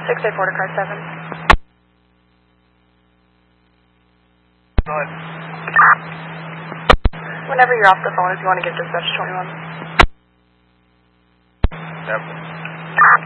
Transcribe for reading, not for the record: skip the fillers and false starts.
684 to car 7. Go ahead. Whenever you're off the phone, if you want to give dispatch 21. Yep.